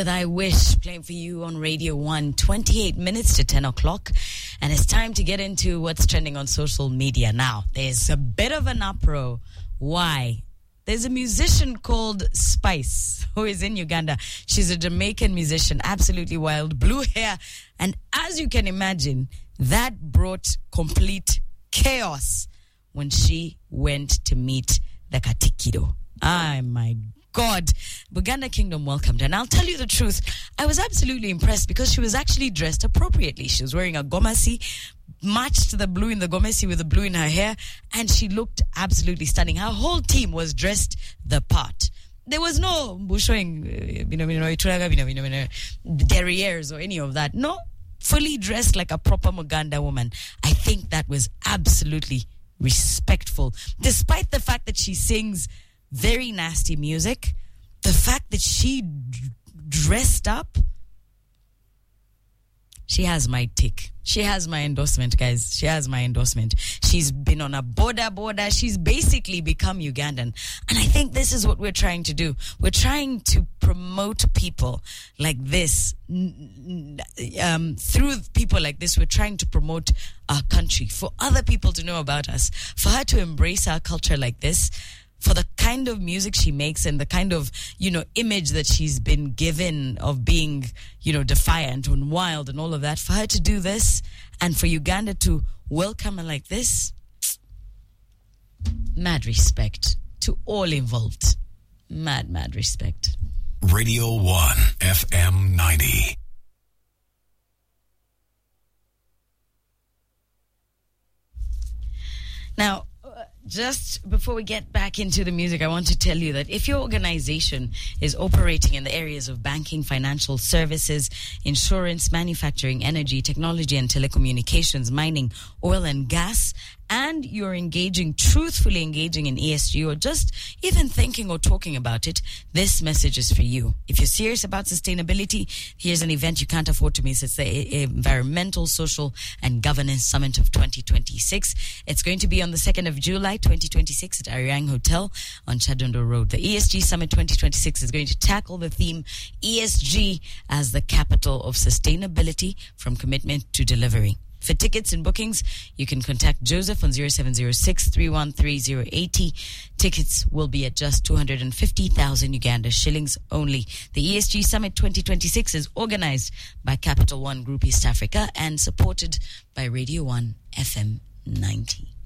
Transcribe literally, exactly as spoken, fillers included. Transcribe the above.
I Wish, playing for you on Radio one, twenty-eight minutes to ten o'clock. And it's time to get into what's trending on social media now. There's a bit of an uproar. Why? There's a musician called Spice who is in Uganda. She's a Jamaican musician, absolutely wild, blue hair. And as you can imagine, that brought complete chaos when she went to meet the Katikido. Oh my God. Buganda Kingdom welcomed her. And I'll tell you the truth, I was absolutely impressed because she was actually dressed appropriately. She was wearing a gomasi, matched the blue in the gomesi with the blue in her hair, and she looked absolutely stunning. Her whole team was dressed the part. There was no showing, you know, you know, you know, derrieres or any of that. No, fully dressed like a proper Muganda woman. I think that was absolutely respectful. Despite the fact that she sings very nasty music, the fact that she d- dressed up, she has my tick. She has my endorsement, guys. She has my endorsement. She's been on a border border. She's basically become Ugandan. And I think this is what we're trying to do. We're trying to promote people like this. Um, through people like this, we're trying to promote our country, for other people to know about us, for her to embrace our culture like this, for the kind of music she makes and the kind of, you know, image that she's been given of being, you know, defiant and wild and all of that, for her to do this and for Uganda to welcome her like this, mad respect to all involved. Mad, mad respect. Radio one, F M ninety. Now, just before we get back into the music, I want to tell you that if your organization is operating in the areas of banking, financial services, insurance, manufacturing, energy, technology and telecommunications, mining, oil and gas, and you're engaging, truthfully engaging in E S G, or just even thinking or talking about it, this message is for you. If you're serious about sustainability, here's an event you can't afford to miss. It's the Environmental, Social and Governance Summit of twenty twenty-six. It's going to be on the second of July, twenty twenty-six at Ariang Hotel on Chadondo Road. The E S G Summit twenty twenty-six is going to tackle the theme E S G as the capital of sustainability, from commitment to delivery. For tickets and bookings, you can contact Joseph on zero seven zero six, three one three, zero eight zero. Tickets will be at just two hundred fifty thousand Uganda shillings only. The E S G Summit twenty twenty-six is organized by Capital One Group East Africa and supported by Radio one F M ninety.